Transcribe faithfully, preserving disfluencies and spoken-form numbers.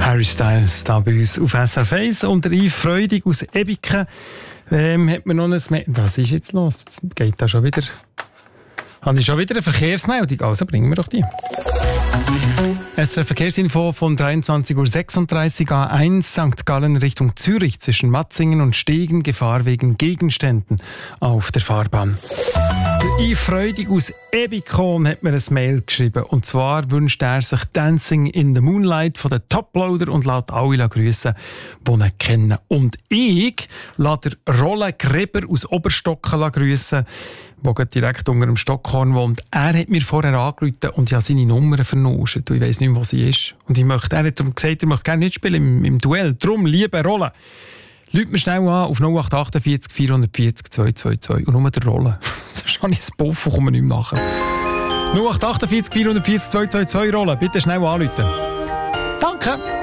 Harry Styles da bei uns auf S R F eins und der Yves Freudig aus Ebiken ähm, hat mir noch ein... Me- Was ist jetzt los? Jetzt geht da schon wieder... Habe ich schon wieder eine Verkehrsmeldung? Also bringen wir doch die. S R F Verkehrsinfo von dreiundzwanzig Uhr sechsunddreißig A eins Sankt Gallen Richtung Zürich zwischen Matzingen und Stegen Gefahr wegen Gegenständen auf der Fahrbahn. Der Yves Freudig aus Ebikon hat mir ein Mail geschrieben. Und zwar wünscht er sich Dancing in the Moonlight von den Toploader und lässt alle grüssen, die ihn kennen. Und ich lasse Rolle Greber aus Oberstocken grüssen, der direkt unter dem Stockhorn wohnt. Er hat mir vorher angerufen und ich habe seine Nummer vernuscht. Ich weiss nicht mehr, wo sie ist. Und ich möchte, er hat gesagt, er möchte gerne mitspielen im, im Duell. Darum, liebe Rolle, Leute mir schnell an auf null acht achtundvierzig vierhundertvierzig zweihundertzweiundzwanzig und nur der Rolle. Sonst habe ich das Puff und komme nicht mehr nachher. null acht achtundvierzig vierhundertvierzig zweihundertzweiundzwanzig Rolle, bitte schnell anrufen. Danke!